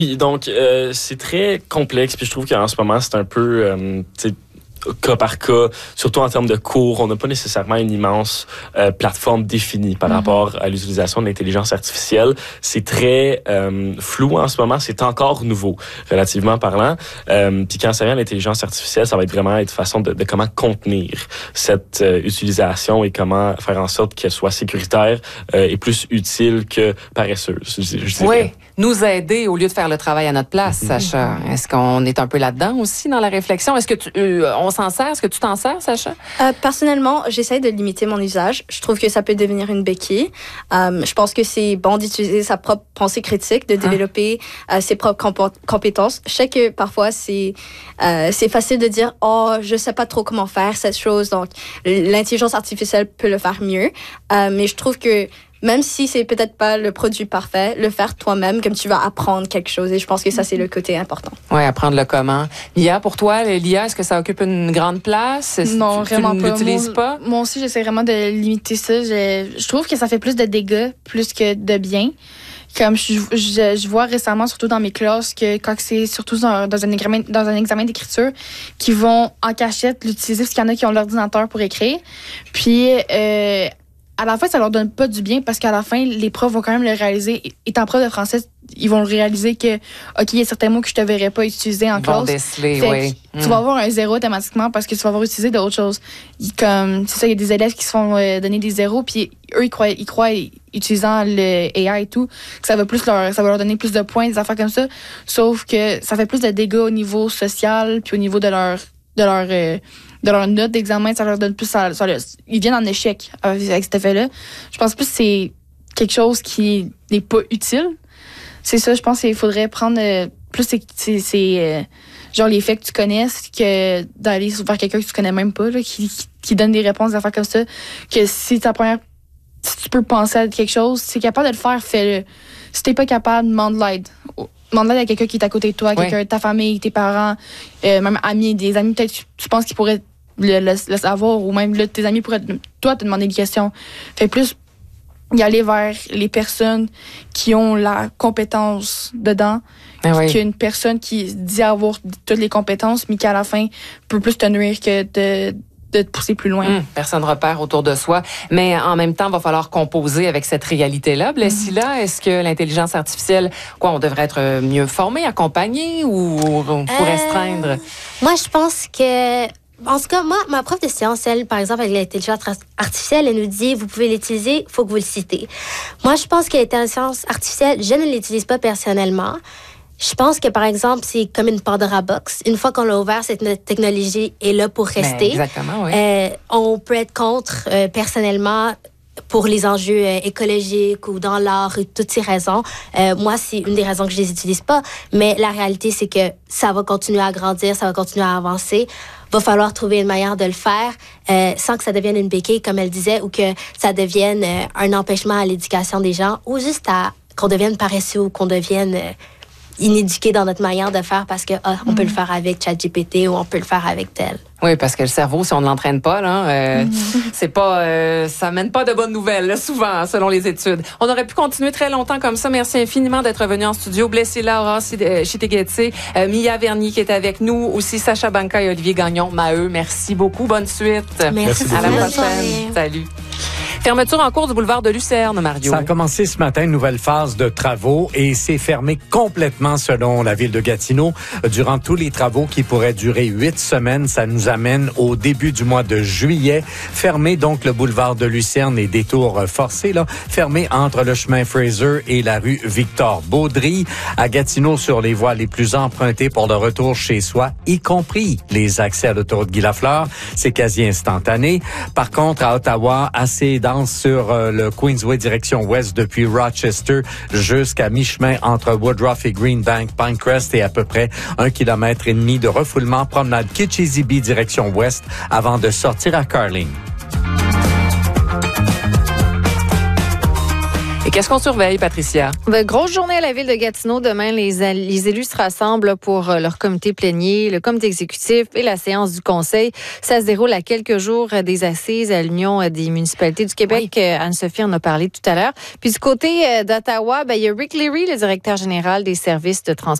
Donc, c'est très complexe, puis je trouve qu'en ce moment, c'est un peu, cas par cas, surtout en termes de cours, on n'a pas nécessairement une immense plateforme définie par rapport à l'utilisation de l'intelligence artificielle. C'est très flou en ce moment, c'est encore nouveau, relativement parlant. Puis quand ça vient à l'intelligence artificielle, ça va être vraiment une façon de comment contenir cette utilisation et comment faire en sorte qu'elle soit sécuritaire et plus utile que paresseuse, je dirais. Oui, nous aider au lieu de faire le travail à notre place, Sacha. Est-ce qu'on est un peu là-dedans aussi dans la réflexion? Est-ce que on s'en sert? Est-ce que tu t'en sers, Sacha? Personnellement, j'essaie de limiter mon usage. Je trouve que ça peut devenir une béquille. Je pense que c'est bon d'utiliser sa propre pensée critique, de développer ses propres compétences. Je sais que parfois, c'est facile de dire « Oh, je sais pas trop comment faire cette chose. » Donc, l'intelligence artificielle peut le faire mieux. Mais je trouve que même si c'est peut-être pas le produit parfait, le faire toi-même, comme tu vas apprendre quelque chose. Et je pense que ça, c'est le côté important. Oui, apprendre le comment. Lia, pour toi, l'IA, est-ce que ça occupe une grande place? Non, vraiment pas. Tu l'utilises pas? Moi aussi, j'essaie vraiment de limiter ça. Je trouve que ça fait plus de dégâts, plus que de bien. Comme je vois récemment, surtout dans mes classes, que quand c'est surtout dans un examen d'écriture, qu'ils vont en cachette l'utiliser parce qu'il y en a qui ont l'ordinateur pour écrire. Puis à la fin, ça leur donne pas du bien parce qu'à la fin, les profs vont quand même le réaliser. Étant prof de français, ils vont le réaliser que, OK, il y a certains mots que je te verrais pas utiliser en classe. Déceler, oui. Tu vas avoir un 0 automatiquement parce que tu vas avoir utilisé d'autres choses. Comme, c'est ça, il y a des élèves qui se font donner des 0, puis eux, ils croient utilisant le AI et tout, que ça va leur donner plus de points, des affaires comme ça. Sauf que ça fait plus de dégâts au niveau social, puis au niveau de leur note d'examen, ça leur donne plus... ils viennent en échec avec cet effet-là. Je pense plus que c'est quelque chose qui n'est pas utile. C'est ça, je pense qu'il faudrait prendre plus genre les faits que tu connais que d'aller vers quelqu'un que tu connais même pas, là, qui donne des réponses, des affaires comme ça. Que si tu peux penser à quelque chose, si tu es capable de le faire, fais-le. Si t'es pas capable, demande l'aide. Demande l'aide à quelqu'un qui est à côté de toi, quelqu'un de ta famille, tes parents, même amis, des amis, peut-être tu penses qu'ils pourraient le savoir, ou même là, tes amis pourraient toi te demander des questions. Fait plus y aller vers les personnes qui ont la compétence dedans qu'une personne qui dit avoir toutes les compétences mais qui à la fin peut plus te nuire que de te pousser plus loin. Personne repère autour de soi. Mais en même temps, il va falloir composer avec cette réalité-là. Blessila, est-ce que l'intelligence artificielle, on devrait être mieux formé, accompagné ou pour restreindre? Moi, je pense que... En tout cas, moi, ma prof de sciences, elle, par exemple, avec l'intelligence artificielle, elle nous dit, vous pouvez l'utiliser, il faut que vous le citez. Moi, je pense que l'intelligence artificielle, je ne l'utilise pas personnellement. Je pense que, par exemple, c'est comme une Pandora Box. Une fois qu'on l'a ouvert, cette technologie est là pour rester. Exactement, oui. On peut être contre, personnellement, pour les enjeux écologiques ou dans l'art, et toutes ces raisons. Moi, c'est une des raisons que je les utilise pas. Mais la réalité, c'est que ça va continuer à grandir, ça va continuer à avancer. Va falloir trouver une manière de le faire sans que ça devienne une béquille, comme elle disait, ou que ça devienne un empêchement à l'éducation des gens, ou juste qu'on devienne paresseux ou qu'on devienne inéduqué dans notre manière de faire parce que on peut le faire avec ChatGPT ou on peut le faire avec tel. Oui, parce que le cerveau, si on ne l'entraîne pas, là, c'est pas, ça mène pas de bonnes nouvelles, là, souvent, selon les études. On aurait pu continuer très longtemps comme ça. Merci infiniment d'être venu en studio. Blessila Horace Chitegetse, Mia Vernier qui est avec nous, aussi Sacha Banca et Olivier Gagnon, Maheu. Merci beaucoup. Bonne suite. Merci. À la prochaine. Salut. Fermeture en cours du boulevard de Lucerne, Mario. Ça a commencé ce matin, une nouvelle phase de travaux et c'est fermé complètement selon la ville de Gatineau. Durant tous les travaux qui pourraient durer 8 semaines, ça nous amène au début du mois de juillet. Fermé donc le boulevard de Lucerne et détours forcés, là, fermé entre le chemin Fraser et la rue Victor-Baudry. À Gatineau, sur les voies les plus empruntées pour le retour chez soi, y compris les accès à l'autoroute Guy-Lafleur, c'est quasi instantané. Par contre, à Ottawa, assez dense sur le Queensway direction ouest depuis Rochester jusqu'à mi-chemin entre Woodruff et Greenbank, Pinecrest et à peu près 1,5 km de refoulement promenade Kitchissippi direction ouest avant de sortir à Carling. Et qu'est-ce qu'on surveille, Patricia? Grosse journée à la ville de Gatineau. Demain, les élus se rassemblent pour leur comité plénier, le comité exécutif et la séance du conseil. Ça se déroule à quelques jours des assises à l'Union des municipalités du Québec. Oui. Anne-Sophie en a parlé tout à l'heure. Puis du côté d'Ottawa, il y a Rick Leary, le directeur général des services de transport